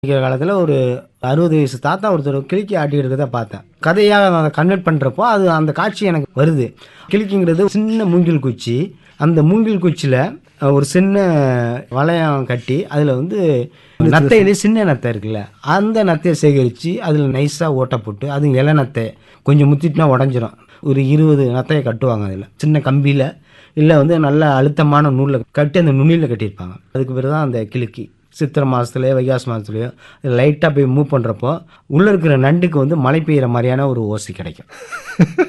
படிக்கிற காலத்தில் ஒரு 60 வயசு தாத்தா ஒருத்தர் கிளிக்கி ஆட்டிட்டு இருக்கிறத பார்த்தேன். கதையாக அதை கன்வெர்ட் பண்ணுறப்போ அது அந்த காட்சி எனக்கு வருது. கிளிக்கிங்கிறது சின்ன மூங்கில் குச்சி, அந்த மூங்கில் குச்சியில் ஒரு சின்ன வளையம் கட்டி அதில் நத்தையிலே சின்ன நத்தை இருக்குல்ல, அந்த நத்தையை சேகரித்து அதில் நைஸாக ஓட்டை போட்டு, அது இலை நத்தை கொஞ்சம் முத்திட்டுனா உடஞ்சிரும். ஒரு 20 நத்தையை கட்டுவாங்க. அதில் சின்ன கம்பியில் இல்லை நல்ல அழுத்தமான நூலில் கட்டி அந்த நுனியில் கட்டியிருப்பாங்க. அதுக்கு பிறகு தான் அந்த கிளிக்கி சித்திரை மாதத்துலேயோ வைகாசி மாதத்துலேயோ லைட்டாக போய் மூவ் பண்ணுறப்போ உள்ளே இருக்கிற நண்டுக்கு மழை பெய்கிற மாதிரியான ஒரு ஓசை கிடைக்கும்.